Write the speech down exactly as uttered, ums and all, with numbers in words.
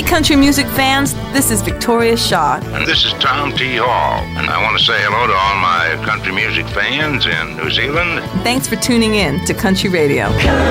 country music fans, this is Victoria Shaw. And this is Tom T. Hall, and I want to say hello to all my country music fans in New Zealand. Thanks for tuning in to Country Radio.